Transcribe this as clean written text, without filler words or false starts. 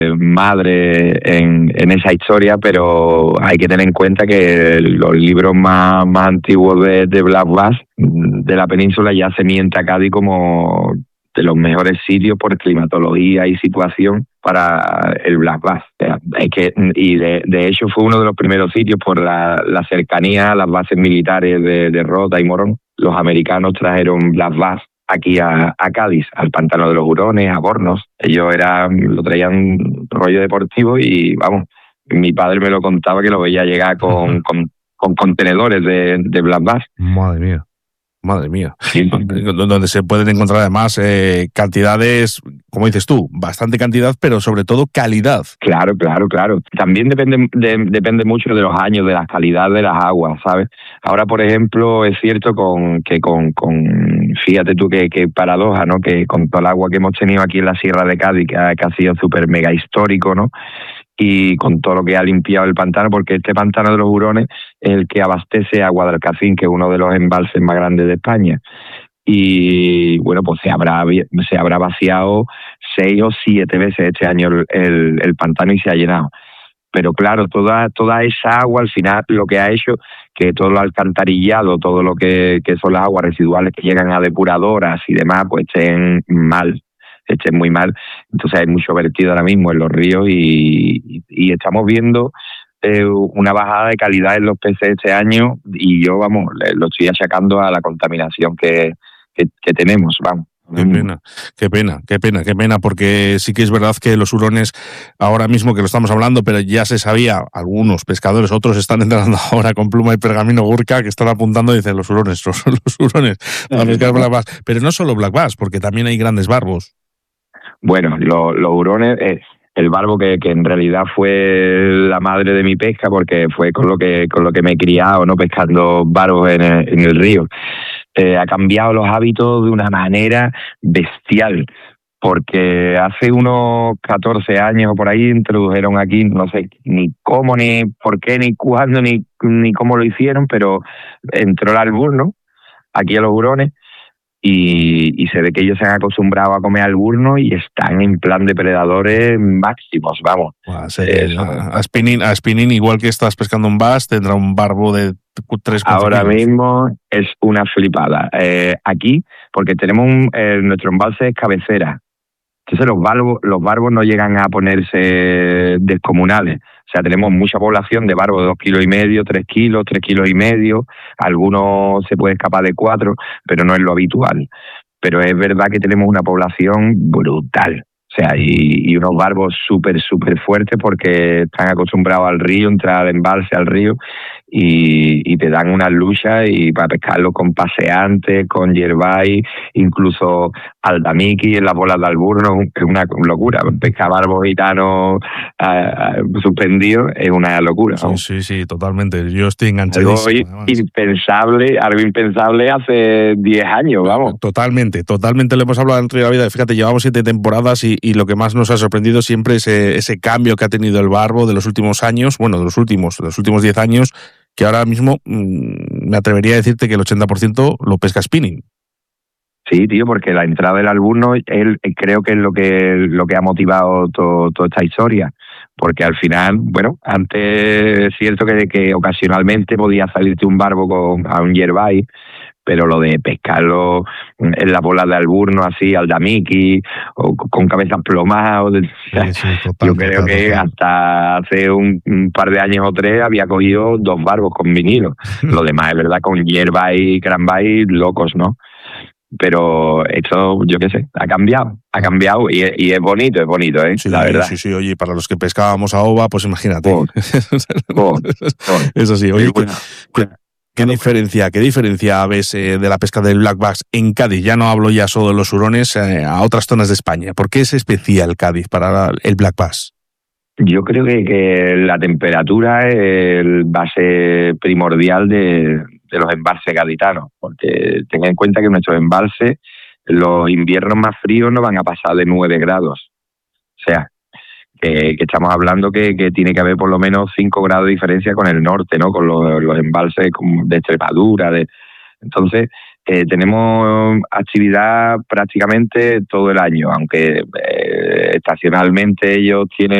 madre en esa historia, pero hay que tener en cuenta que los libros más antiguos de Black Bass de la península ya se miente a Cádiz como de los mejores sitios por climatología y situación para el Black Bass. Es que, y de hecho fue uno de los primeros sitios por la cercanía a las bases militares de Rota y Morón. Los americanos trajeron Black Bass aquí a Cádiz, al Pantano de los Hurones, a Bornos. Ellos lo traían rollo deportivo y, vamos, mi padre me lo contaba que lo veía llegar con contenedores de Black Bass. Madre mía. Madre mía. Sí. Donde se pueden encontrar además cantidades, como dices tú, bastante cantidad, pero sobre todo calidad. Claro. También depende mucho de los años, de la calidad de las aguas, ¿sabes? Ahora, por ejemplo, es cierto fíjate tú qué paradoja, ¿no? Que con todo el agua que hemos tenido aquí en la Sierra de Cádiz, que ha sido súper mega histórico, ¿no? Y con todo lo que ha limpiado el pantano, porque este pantano de los Hurones es el que abastece a Guadalcacín, que es uno de los embalses más grandes de España. Y bueno, pues se habrá vaciado 6 o 7 veces este año el pantano y se ha llenado. Pero claro, toda esa agua al final lo que ha hecho que todo lo alcantarillado, todo lo que son las aguas residuales que llegan a depuradoras y demás, pues estén muy mal. Entonces hay mucho vertido ahora mismo en los ríos y estamos viendo una bajada de calidad en los peces este año y yo, vamos, lo estoy achacando a la contaminación que tenemos, vamos. Qué pena, porque sí que es verdad que los hurones, ahora mismo que lo estamos hablando, pero ya se sabía, algunos pescadores, otros están entrando ahora con pluma y pergamino Gurkha, que están apuntando y dicen los hurones, a pescar Black Bass. Pero no solo Black Bass, porque también hay grandes barbos. Bueno, los hurones, el barbo que en realidad fue la madre de mi pesca, porque fue con lo que me he criado, no pescando barbos en el río. Ha cambiado los hábitos de una manera bestial, porque hace unos 14 años o por ahí introdujeron aquí, no sé ni cómo, ni por qué, ni cuándo, ni cómo lo hicieron, pero entró el albur, ¿no? Aquí a los hurones. Y se ve que ellos se han acostumbrado a comer alburno y están en plan depredadores máximos, vamos. A spinning, igual que estás pescando un bass, tendrá un barbo de 3 Ahora mismo es una flipada. Aquí, porque tenemos nuestro embalse es cabecera. Entonces los barbos no llegan a ponerse descomunales. O sea, tenemos mucha población de barbos de 2,5 kilos, 3 kilos, 3,5 kilos. Algunos se puede escapar de 4, pero no es lo habitual. Pero es verdad que tenemos una población brutal. O sea, y unos barbos súper fuertes porque están acostumbrados al río, entrar al embalse al río y te dan una lucha y para pescarlo con paseantes, con yerbay, incluso aldamiki en las bolas de alburno, es una locura. Pescar barbos gitanos suspendidos es una locura, ¿no? Sí, totalmente. Yo estoy enganchadísimo. Algo impensable hace 10 años, vamos. Totalmente lo hemos hablado dentro de la vida. Fíjate, llevamos 7 temporadas y lo que más nos ha sorprendido siempre es ese cambio que ha tenido el barbo de los últimos años, bueno, de los últimos 10 años, que ahora mismo me atrevería a decirte que el 80% lo pesca spinning. Sí, tío, porque la entrada del alburno creo que es lo que ha motivado toda esta historia. Porque al final, bueno, antes es cierto que ocasionalmente podía salirte un barbo a un yerbay, pero lo de pescarlo en las bolas de alburno, así, aldamiki, o con cabezas plomadas, yo creo que hasta hace un par de años o 3 había cogido 2 barbos con vinilo. Lo demás es verdad, con hierba y cranbay, locos, ¿no? Pero esto, yo qué sé, ha cambiado y es bonito, ¿eh? Sí, la verdad. Sí, oye, para los que pescábamos a ova, pues imagínate. Eso sí, oye, ¿Qué diferencia ves de la pesca del Black Bass en Cádiz? Ya no hablo ya solo de los hurones, a otras zonas de España. ¿Por qué es especial Cádiz para el Black Bass? Yo creo que la temperatura es el base primordial de los embalses gaditanos, porque ten en cuenta que nuestros embalses, los inviernos más fríos no van a pasar de 9 grados. O sea, que estamos hablando que tiene que haber por lo menos 5 grados de diferencia con el norte, ¿no? Con los embalses de Extremadura. Entonces, tenemos actividad prácticamente todo el año, aunque estacionalmente ellos tienen